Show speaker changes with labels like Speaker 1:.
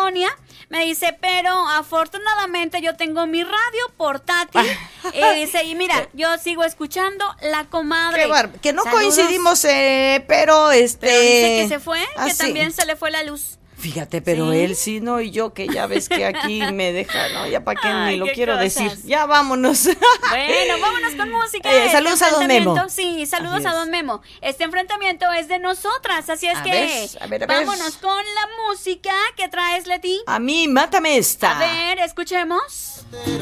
Speaker 1: colonia. Me dice, pero afortunadamente yo tengo mi radio portátil. Dice, y mira, yo sigo escuchando La Comadre.
Speaker 2: Que no
Speaker 1: Saludos.
Speaker 2: coincidimos, pero
Speaker 1: Pero dice que se fue, que
Speaker 2: sí.
Speaker 1: también se le fue la luz.
Speaker 2: Fíjate, pero
Speaker 1: ¿Sí?
Speaker 2: él sí, no, y yo que ya ves que aquí me deja, ¿no? Ya para qué
Speaker 1: Ay,
Speaker 2: ni lo
Speaker 1: qué
Speaker 2: quiero
Speaker 1: cosas.
Speaker 2: decir. Ya vámonos.
Speaker 1: Bueno, vámonos con música.
Speaker 2: Saludos a don Memo.
Speaker 1: Sí, saludos
Speaker 2: Así
Speaker 1: a
Speaker 2: es.
Speaker 1: don Memo. Este enfrentamiento es de nosotras, así es
Speaker 2: A
Speaker 1: que
Speaker 2: ver.
Speaker 1: vámonos con la música que traes, Leti.
Speaker 2: A mí, mátame esta.
Speaker 1: A ver, escuchemos.